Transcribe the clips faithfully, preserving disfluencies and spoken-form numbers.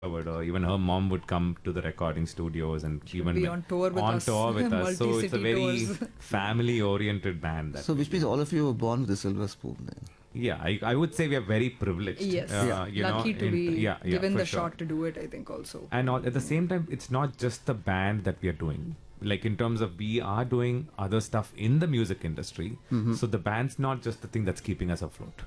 would, or even her mom would come to the recording studios and She'd even be on tour with on us. tour with us. So it's a Multi-city very tours. family-oriented band. That So which we means are. all of you were born with a silver spoon then? Yeah, I, I would say we are very privileged. Yes, uh, Yeah. you lucky know, to in- be yeah, yeah, given for the sure. shot to do it. I think also. And all, at the same time, it's not just the band that we are doing. Like in terms of we are doing other stuff in the music industry. Mm-hmm. So the band's not just the thing that's keeping us afloat.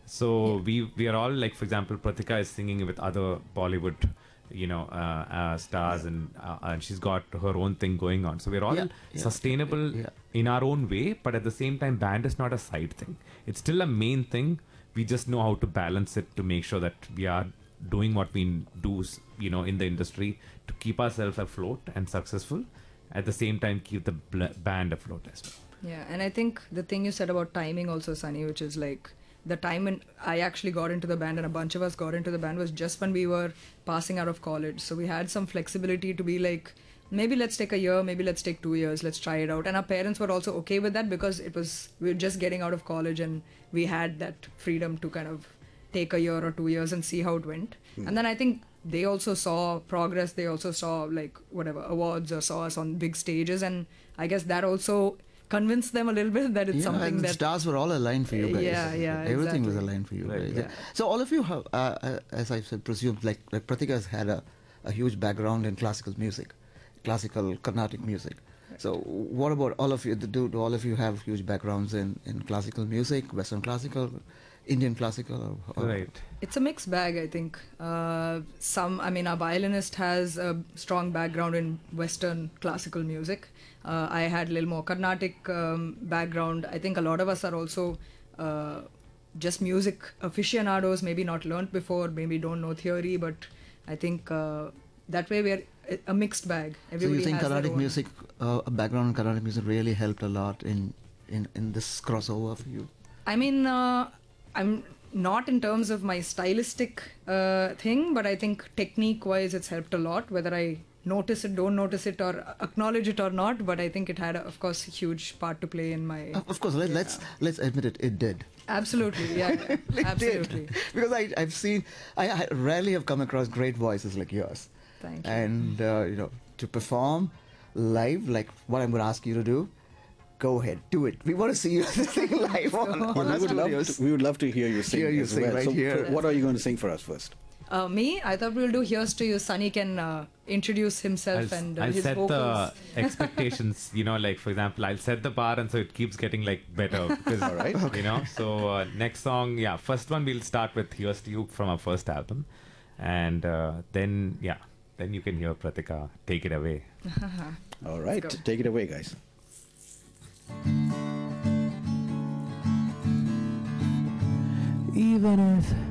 So we we are all like, for example, Pratika is singing with other Bollywood, you know, uh, uh, stars, and uh, and she's got her own thing going on. So we're all Yeah, yeah, sustainable yeah. in our own way, but at the same time, band is not a side thing. It's still a main thing. We just know how to balance it to make sure that we are doing what we do, you know, in the industry to keep ourselves afloat and successful. At the same time, keep the bl- band afloat as well. Yeah, and I think the thing you said about timing also, Sunny, which is like the time when I actually got into the band and a bunch of us got into the band was just when we were passing out of college. So we had some flexibility to be like, maybe let's take a year, maybe let's take two years, let's try it out. And our parents were also okay with that because it was, we were just getting out of college and we had that freedom to kind of take a year or two years and see how it went. Hmm. And then I think they also saw progress. They also saw like whatever awards or saw us on big stages. And I guess that also convinced them a little bit that it's Yeah, something and the that stars were all aligned for you guys. Yeah, yeah, Everything was exactly. aligned for you Right, guys. yeah. So all of you have, uh, uh, as I said, presume, like, like Pratika has had a, a huge background in classical music, classical Carnatic music. So what about all of you? Do, do all of you have huge backgrounds in, in classical music, Western classical, Indian classical? Or, or Right. it's a mixed bag, I think. Uh, some, I mean, our violinist has a strong background in Western classical music. Uh, I had a little more Carnatic um, background. I think a lot of us are also uh, just music aficionados, maybe not learnt before, maybe don't know theory, but I think uh, that way we are a mixed bag. So Everybody you think has their Carnatic own- music, uh, a background in Carnatic music really helped a lot in, in, in this crossover for you? I mean, uh, I'm not in terms of my stylistic uh, thing, but I think technique-wise, it's helped a lot. Whether I notice it, don't notice it, or acknowledge it or not, but I think it had, a, of course, a huge part to play in my. Of of course, let, let's let's admit it. It did. Absolutely, yeah, yeah. It absolutely. did. Because I I've seen I, I rarely have come across great voices like yours. Thank you. And uh, you know, to perform live like what I'm going to ask you to do, go ahead, do it. We want to see you sing live on, on Well, our we would love studios. to, we would love to hear you sing Hear you as sing well. right so here. What are you going to sing for us first? Uh, me, I thought we'll do Here's to You. Sunny can uh, introduce himself I'll, and uh, I'll his set vocals. the expectations, you know, like for example, I'll set the bar and so it keeps getting like better. Because, All right. You know, so uh, next song, yeah, first one we'll start with Here's to You from our first album. And uh, then, yeah, then you can hear Pratika take it away. All right, go. take it away, guys. Even if